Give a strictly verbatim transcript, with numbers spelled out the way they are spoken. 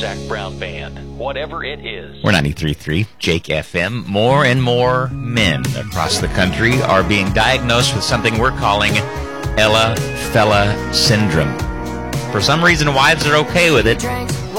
Jack Brown Band, whatever it is. We're ninety-three point three Jake F M. More and more men across the country are being diagnosed with something we're calling Ella Fella syndrome. For some reason, wives are okay with it.